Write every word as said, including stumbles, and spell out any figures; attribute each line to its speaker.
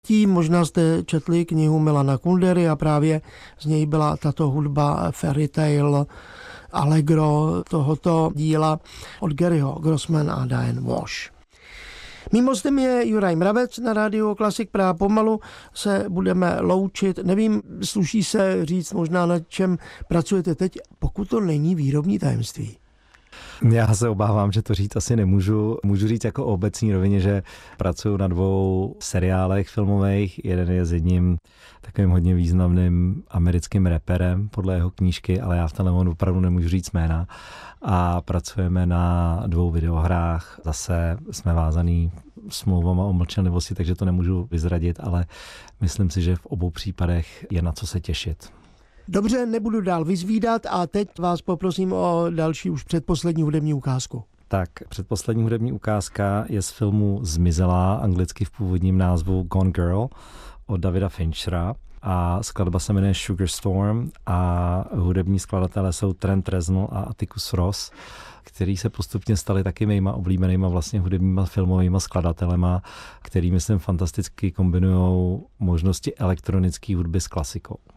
Speaker 1: Tím možná jste četli knihu Milana Kundery a právě z něj byla tato hudba Fairy Tale Allegro tohoto díla od Garyho Grossman a Diane Walsh. Mým hostem je Juraj Mravec na rádiu Klasik Praha. Pomalu se budeme loučit. Nevím, sluší se říct možná, na čem pracujete teď, pokud to není výrobní tajemství.
Speaker 2: Já se obávám, že to říct asi nemůžu. Můžu říct jako o obecní rovině, že pracuju na dvou seriálech filmových. Jeden je s jedním takovým hodně významným americkým raperem podle jeho knížky, ale já v tenhle momentu opravdu nemůžu říct jména. A pracujeme na dvou videohrách. Zase jsme vázaný smlouvama o mlčenlivosti, takže to nemůžu vyzradit, ale myslím si, že v obou případech je na co se těšit.
Speaker 1: Dobře, nebudu dál vyzvídat a teď vás poprosím o další už předposlední hudební ukázku.
Speaker 2: Tak, předposlední hudební ukázka je z filmu Zmizelá, anglicky v původním názvu Gone Girl od Davida Finchera a skladba se jmenuje Sugar Storm a hudební skladatelé jsou Trent Reznor a Atticus Ross, který se postupně stali taky mýma oblíbenýma vlastně hudebníma filmovýma skladatelema, který myslím fantasticky kombinujou možnosti elektronické hudby s klasikou.